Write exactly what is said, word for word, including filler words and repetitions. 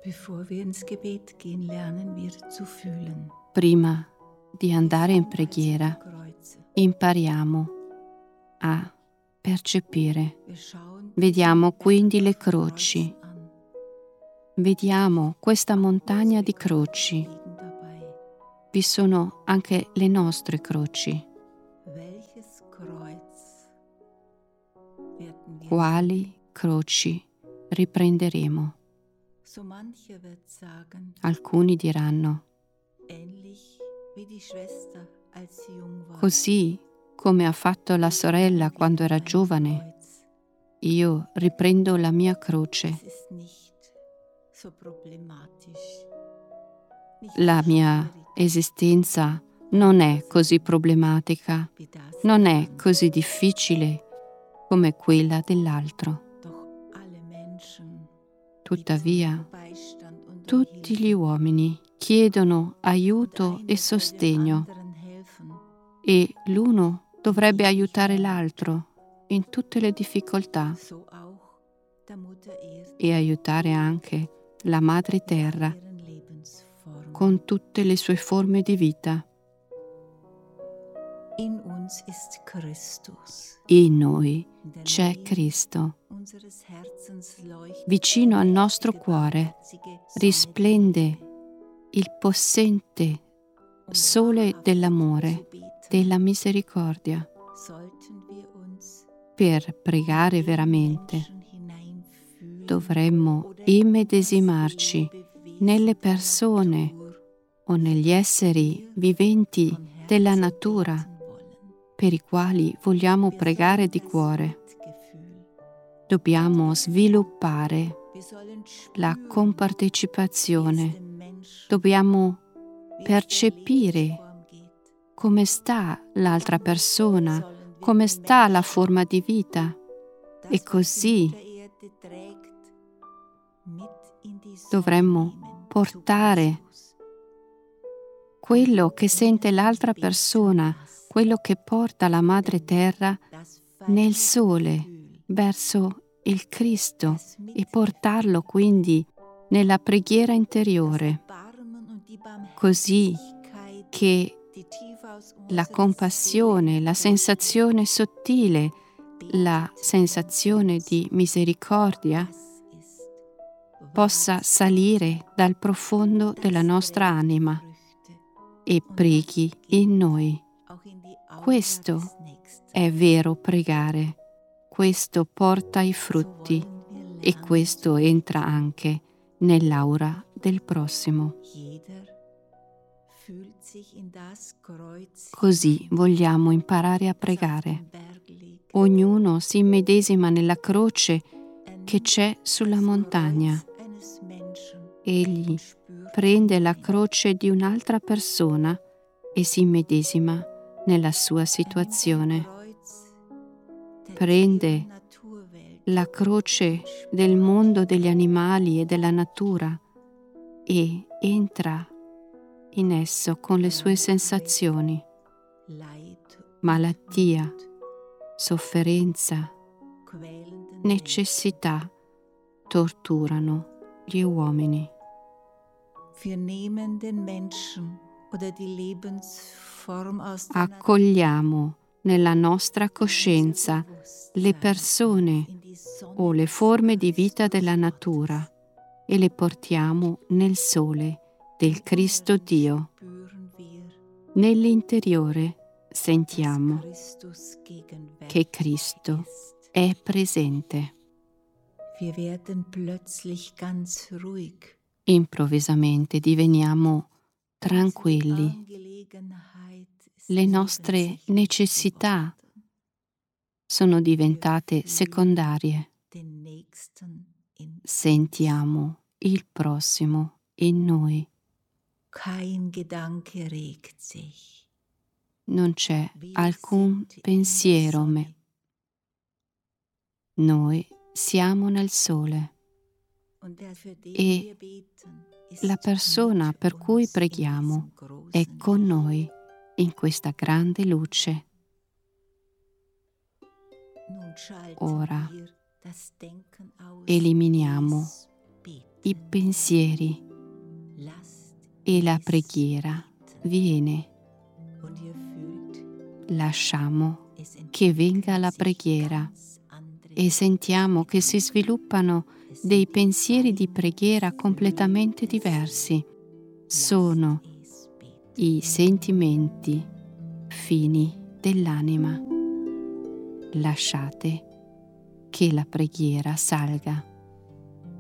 Prima di andare in preghiera, impariamo a percepire. Vediamo quindi le croci. Vediamo questa montagna di croci. Vi sono anche le nostre croci. Quali croci riprenderemo? Alcuni diranno: così come ha fatto la sorella quando era giovane, io riprendo la mia croce. La mia esistenza non è così problematica, non è così difficile come quella dell'altro. Tuttavia, tutti gli uomini chiedono aiuto e sostegno e l'uno dovrebbe aiutare l'altro in tutte le difficoltà e aiutare anche la Madre Terra con tutte le sue forme di vita. In noi c'è Cristo. Vicino al nostro cuore risplende il possente sole dell'amore, della misericordia. Per pregare veramente dovremmo immedesimarci nelle persone o negli esseri viventi della natura per i quali vogliamo pregare di cuore. Dobbiamo sviluppare la compartecipazione. Dobbiamo percepire come sta l'altra persona, come sta la forma di vita, e così dovremmo portare quello che sente l'altra persona, quello che porta la Madre Terra nel sole verso il Cristo, e portarlo quindi nella preghiera interiore, così che la compassione, la sensazione sottile, la sensazione di misericordia possa salire dal profondo della nostra anima e preghi in noi. Questo è vero pregare, questo porta i frutti e questo entra anche nell'aura del prossimo. Così vogliamo imparare a pregare. Ognuno si immedesima nella croce che c'è sulla montagna. Egli prende la croce di un'altra persona e si immedesima nella sua situazione. Prende la croce del mondo degli animali e della natura e entra in esso con le sue sensazioni. Malattia, sofferenza, necessità torturano gli uomini. Accogliamo nella nostra coscienza le persone o le forme di vita della natura e le portiamo nel sole del Cristo Dio. Nell'interiore sentiamo che Cristo è presente. Improvvisamente diveniamo tranquilli. Le nostre necessità sono diventate secondarie. Sentiamo il prossimo in noi. Non c'è alcun pensiero me. Noi siamo nel sole e la persona per cui preghiamo è con noi in questa grande luce. Ora eliminiamo i pensieri e la preghiera viene. Lasciamo che venga la preghiera e sentiamo che si sviluppano dei pensieri di preghiera completamente diversi. Sono i sentimenti fini dell'anima. Lasciate che la preghiera salga.